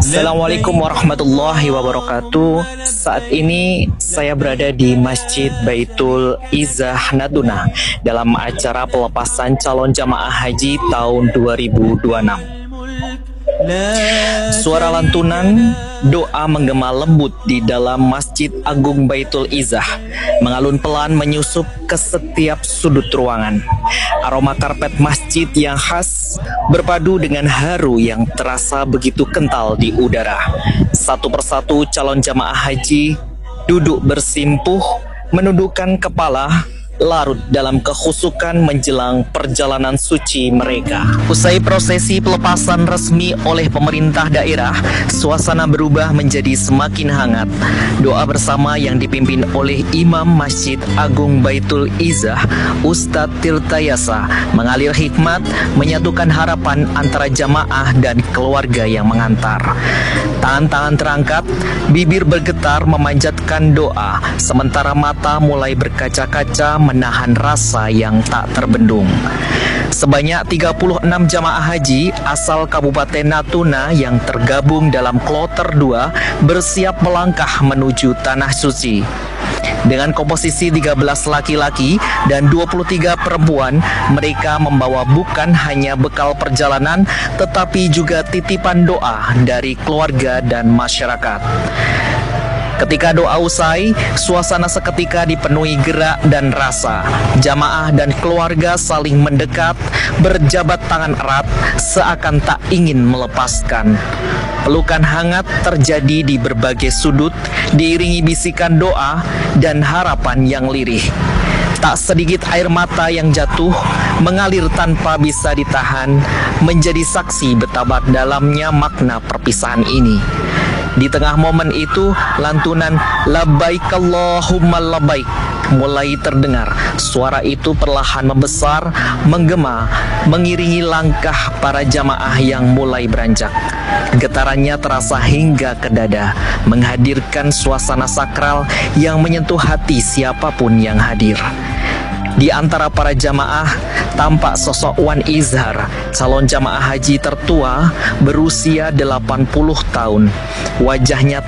Assalamualaikum warahmatullahi wabarakatuh. Saat ini saya berada di Masjid Baitul Izzah Natuna dalam acara pelepasan calon jamaah haji tahun 2026. Suara lantunan doa menggema lembut di dalam Masjid Agung Baitul Izzah mengalun pelan menyusup ke setiap sudut ruangan. Aroma karpet masjid yang khas berpadu dengan haru yang terasa begitu kental di udara. Satu persatu calon jamaah haji duduk bersimpuh, menundukkan kepala, larut dalam kekhusukan menjelang perjalanan suci mereka. Usai prosesi pelepasan resmi oleh pemerintah daerah, suasana berubah menjadi semakin hangat. Doa bersama yang dipimpin oleh Imam Masjid Agung Baitul Izzah, Ustadz Tirtayasa, mengalir hikmat, menyatukan harapan antara jamaah dan keluarga yang mengantar. Tangan-tangan terangkat, bibir bergetar memanjatkan doa, sementara mata mulai berkaca-kaca menahan rasa yang tak terbendung. Sebanyak 36 jamaah haji asal Kabupaten Natuna yang tergabung dalam kloter 2 bersiap melangkah menuju Tanah Suci. Dengan komposisi 13 laki-laki dan 23 perempuan, mereka membawa bukan hanya bekal perjalanan, tetapi juga titipan doa dari keluarga dan masyarakat. Ketika doa usai, suasana seketika dipenuhi gerak dan rasa. Jamaah dan keluarga saling mendekat, berjabat tangan erat, seakan tak ingin melepaskan. Pelukan hangat terjadi di berbagai sudut, diiringi bisikan doa dan harapan yang lirih. Tak sedikit air mata yang jatuh, mengalir tanpa bisa ditahan, menjadi saksi betapa dalamnya makna perpisahan ini. Di tengah momen itu, lantunan labbaik Allahumma labbaik mulai terdengar. Suara itu perlahan membesar, menggema, mengiringi langkah para jamaah yang mulai beranjak. Getarannya terasa hingga ke dada, menghadirkan suasana sakral yang menyentuh hati siapapun yang hadir. Di antara para jamaah, tampak sosok Wan Izhar, calon jamaah haji tertua berusia 80 tahun. Wajahnya